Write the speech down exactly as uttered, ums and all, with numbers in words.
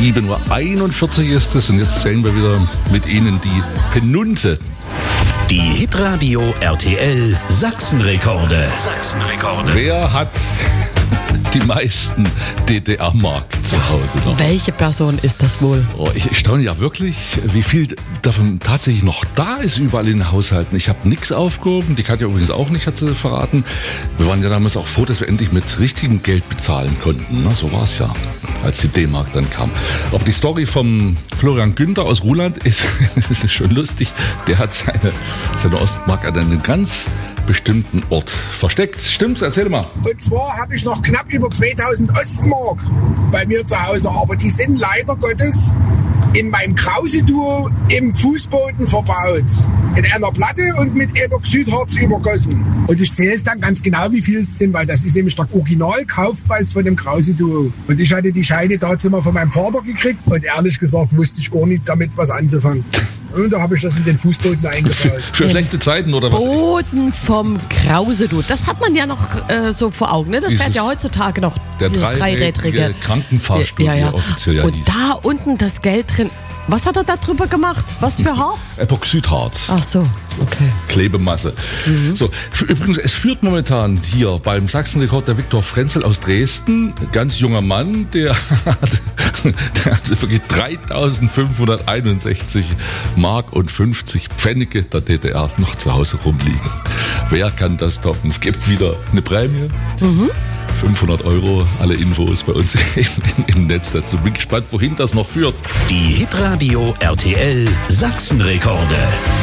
sieben Uhr einundvierzig ist es und jetzt zählen wir wieder mit Ihnen die Penunte. Die Hitradio R T L Sachsenrekorde. Sachsenrekorde. Wer hat die meisten D D R-Mark zu Hause noch? Welche Person ist das wohl? Oh, ich, ich staune ja wirklich, wie viel davon tatsächlich noch da ist überall in den Haushalten. Ich habe nichts aufgehoben, die Katja übrigens auch nicht, hat sie verraten. Wir waren ja damals auch froh, dass wir endlich mit richtigem Geld bezahlen konnten. Na, so war es ja, als die D-Mark dann kam. Aber die Story vom Florian Günther aus Ruhland ist, ist schon lustig. Der hat seine, seine Ostmark an einem ganz bestimmten Ort versteckt. Stimmt's? Erzähl mal. Und zwar habe ich noch knapp über zweitausend Ostmark bei mir zu Hause, aber die sind leider Gottes in meinem Krause-Duo im Fußboden verbaut. In einer Platte und mit Epoxidharz übergossen. Und ich zähle es dann ganz genau, wie viel es sind, weil das ist nämlich der Original-Kaufpreis von dem Krause-Duo. Und ich hatte die Scheine dazu mal von meinem Vater gekriegt und ehrlich gesagt wusste ich gar nicht damit was anzufangen. Und da habe ich das in den Fußboden eingebaut. Für, für schlechte Zeiten oder was? Boden vom Krause-Du. Das hat man ja noch äh, so vor Augen. Ne? Das Dieses, fährt ja heutzutage noch, der dieses dreirädrige Krankenfahrstuhl, ja, ja. wie offiziell ja Und hieß. da unten das Geld drin. Was hat er da drüber gemacht? Was für Harz? Epoxidharz. Ach so, okay. Klebemasse. Mhm. So, übrigens, es führt momentan hier beim Sachsenrekord der Viktor Frenzel aus Dresden. Ganz junger Mann, der hat, der hat wirklich dreitausendfünfhunderteinundsechzig Mark und fünfzig Pfennige der D D R noch zu Hause rumliegen. Wer kann das toppen? Es gibt wieder eine Prämie. Mhm. fünfhundert Euro, alle Infos bei uns im, im Netz dazu. Bin gespannt, wohin das noch führt. Die Hitradio R T L Sachsenrekorde.